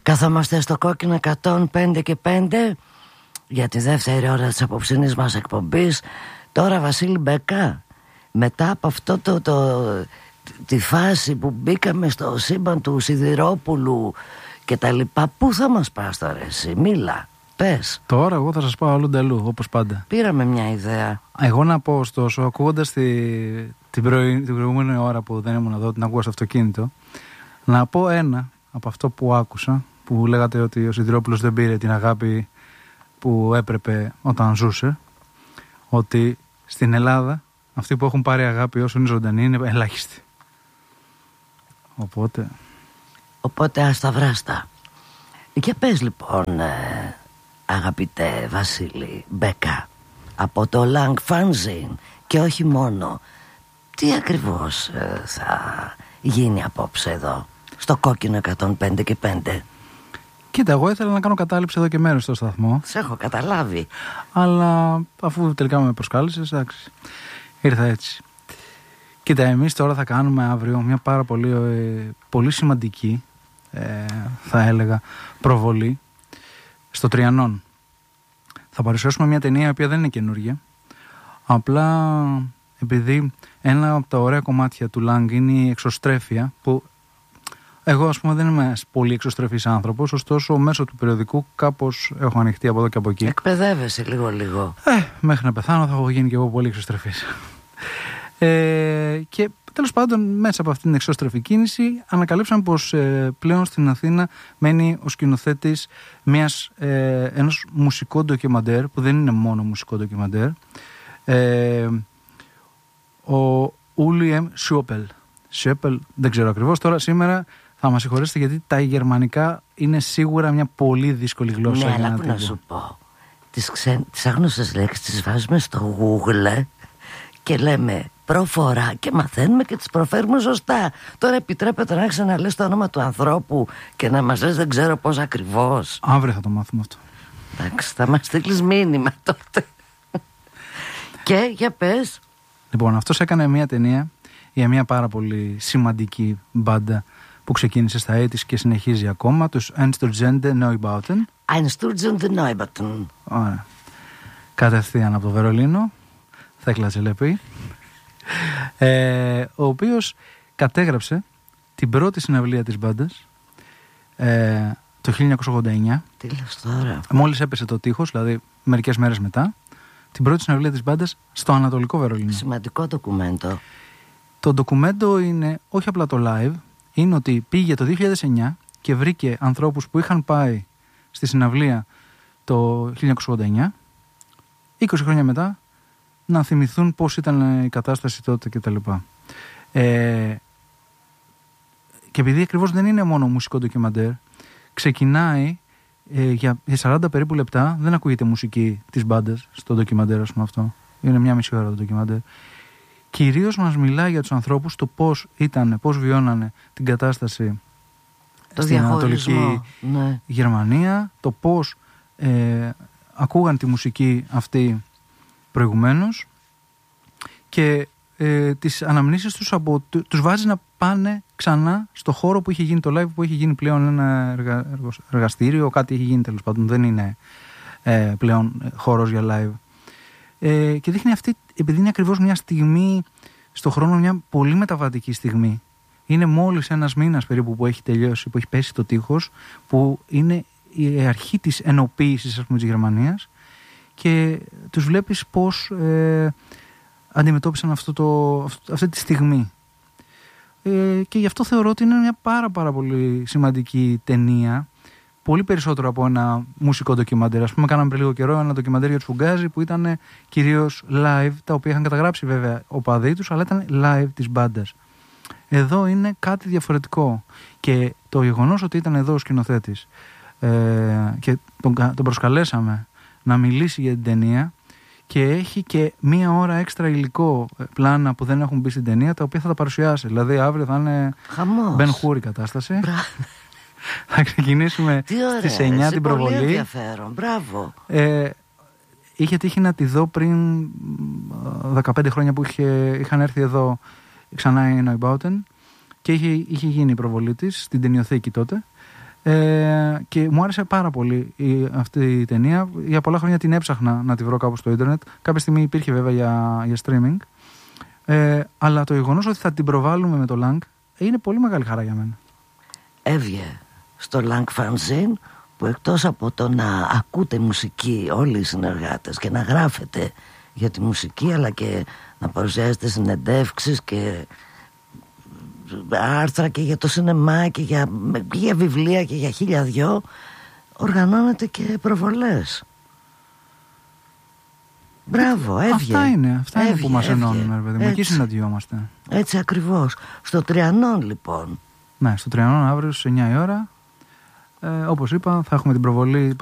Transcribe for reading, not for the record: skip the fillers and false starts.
Καθόμαστε στο κόκκινο 105 και 5 για τη δεύτερη ώρα της απόψινής μας εκπομπής. Τώρα Βασίλη Μπεκά, μετά από αυτό τη φάση που μπήκαμε στο σύμπαν του Σιδηρόπουλου και τα λοιπά, πού θα μας πας τώρα εσύ? Μίλα, πες. Τώρα εγώ θα σας πάω αλλού ντελού, όπως πάντα. Πήραμε μια ιδέα. Εγώ να πω ωστόσο, ακούγοντας την προηγούμενη ώρα που δεν ήμουν εδώ, την ακούγα στο αυτοκίνητο, να πω ένα από αυτό που άκουσα, που λέγατε ότι ο Σιδηρόπουλος δεν πήρε την αγάπη που έπρεπε όταν ζούσε, ότι στην Ελλάδα αυτοί που έχουν πάρει αγάπη όσο είναι ζωντανοί είναι ελάχιστοι. Οπότε ασταυράστα. Και πες λοιπόν, αγαπητέ Βασίλη Μπεκά, από το Lang Fanzine και όχι μόνο, τι ακριβώς θα γίνει απόψε εδώ στο κόκκινο 105 και 5? Κοίτα, εγώ ήθελα να κάνω κατάληψη εδώ και μέρος στο σταθμό. Σε έχω καταλάβει. Αλλά αφού τελικά με προσκάλεσες, εντάξει, ήρθα έτσι. Κοίτα, εμείς τώρα θα κάνουμε αύριο μια πάρα πολύ σημαντική, θα έλεγα, προβολή στο Τριανόν. Θα παρουσιάσουμε μια ταινία η οποία δεν είναι καινούργια. Απλά επειδή ένα από τα ωραία κομμάτια του Lang είναι η εξωστρέφεια, που εγώ ας πούμε δεν είμαι πολύ εξωστρεφής άνθρωπος, ωστόσο μέσω του περιοδικού κάπως έχω ανοιχτεί από εδώ και από εκεί. Εκπαιδεύεσαι λίγο. Μέχρι να πεθάνω θα έχω γίνει και εγώ πολύ εξωστρεφής. Και τέλος πάντων μέσα από αυτήν την εξώστρεφη κίνηση ανακαλύψαμε πως πλέον στην Αθήνα μένει ο σκηνοθέτης ενός μουσικό ντοκιμαντέρ, που δεν είναι μόνο μουσικό ντοκιμαντέρ, ο Ούλιεμ Σιόπελ, δεν ξέρω ακριβώς. Τώρα σήμερα θα μας συγχωρέσετε γιατί τα γερμανικά είναι σίγουρα μια πολύ δύσκολη γλώσσα. Ναι, αλλά που να σου πω, τις άγνωστες λέξεις τις βάζουμε στο Google και λέμε προφορά και μαθαίνουμε και τις προφέρουμε σωστά. Τώρα επιτρέπεται να ξαναλες το όνομα του ανθρώπου και να μας λες δεν ξέρω πώς ακριβώς? Αύριο θα το μάθουμε αυτό. Εντάξει, θα μας στείλεις μήνυμα τότε. Και για πες. Λοιπόν, αυτός έκανε μια ταινία για μια πάρα πολύ σημαντική μπάντα που ξεκίνησε στα 80's και συνεχίζει ακόμα, τους Einstürzende Neubauten. Einstürzende Neubauten. Ωραία. Κατευθείαν από το Βερολίνο, Θέκλα Τσελέπη, ο οποίος κατέγραψε την πρώτη συναυλία της μπάντας το 1989. Τι λες τώρα? Μόλις έπεσε το τείχος, δηλαδή μερικές μέρες μετά, την πρώτη συναυλία της μπάντας στο Ανατολικό Βερολίνο. Σημαντικό ντοκουμέντο. Το ντοκουμέντο είναι όχι απλά το live, είναι ότι πήγε το 2009 και βρήκε ανθρώπους που είχαν πάει στη συναυλία το 1989, 20 χρόνια μετά, να θυμηθούν πώς ήταν η κατάσταση τότε κτλ. Και επειδή ακριβώς δεν είναι μόνο μουσικό ντοκιμαντέρ, ξεκινάει για 40 περίπου λεπτά, δεν ακούγεται μουσική της μπάντας στο ντοκιμαντέρ, ας πούμε αυτό. Είναι μια μισή ώρα το ντοκιμαντέρ. Κυρίως μας μιλάει για τους ανθρώπους, το πώς ήταν, πώς βιώνανε την κατάσταση στην Ανατολική Γερμανία, το πώς ακούγαν τη μουσική αυτή προηγουμένως και τις αναμνήσεις τους τους βάζει να πάνε ξανά στο χώρο που είχε γίνει το live, που έχει γίνει πλέον ένα εργαστήριο, κάτι έχει γίνει τέλος πάντων, δεν είναι πλέον χώρος για live. Και δείχνει αυτή, επειδή είναι ακριβώς μια στιγμή στο χρόνο, μια πολύ μεταβατική στιγμή. Είναι μόλις ένας μήνας περίπου που έχει τελειώσει, που έχει πέσει το τείχος, που είναι η αρχή της ενοποίησης, ας πούμε, της Γερμανίας, και τους βλέπεις πώς αντιμετώπισαν αυτή τη στιγμή. Και γι' αυτό θεωρώ ότι είναι μια πάρα πολύ σημαντική ταινία, πολύ περισσότερο από ένα μουσικό ντοκιμαντέρ. Ας πούμε, κάναμε πριν λίγο καιρό ένα ντοκιμαντέρ για τους Φουγκάζι που ήταν κυρίως live, τα οποία είχαν καταγράψει βέβαια οπαδοί τους, αλλά ήταν live της μπάντας. Εδώ είναι κάτι διαφορετικό. Και το γεγονός ότι ήταν εδώ ο σκηνοθέτης και τον προσκαλέσαμε να μιλήσει για την ταινία, και έχει και μία ώρα έξτρα υλικό, πλάνα που δεν έχουν μπει στην ταινία, τα οποία θα τα παρουσιάσει. Δηλαδή αύριο θα είναι Μπεν Χούρ η κατάσταση. Θα ξεκινήσουμε στις 9 την προβολή. Πολύ ενδιαφέρον, μπράβο. Είχε τύχει να τη δω πριν 15 χρόνια που είχαν έρθει εδώ ξανά οι Neubauten και είχε γίνει η προβολή της στην ταινιοθήκη τότε. Και μου άρεσε πάρα πολύ αυτή η ταινία. Για πολλά χρόνια την έψαχνα να τη βρω κάπου στο ίντερνετ. Κάποια στιγμή υπήρχε βέβαια για streaming. Αλλά το γεγονός ότι θα την προβάλλουμε με το Lang είναι πολύ μεγάλη χαρά για μένα. Έβγε στο Lang Fanzine, που εκτός από το να ακούτε μουσική όλοι οι συνεργάτες και να γράφετε για τη μουσική, αλλά και να παρουσιάζετε συνεντεύξεις και άρθρα και για το σινεμά και για βιβλία και για 1002, οργανώνεται και προβολές. Μπράβο, έβγε. Αυτά είναι που μας ενώνουν, εκεί συναντιόμαστε. Έτσι ακριβώς. Στο Τριανόν λοιπόν. Ναι, στο Τριανόν αύριο στις 9 η ώρα. Όπως είπα, θα έχουμε την προβολή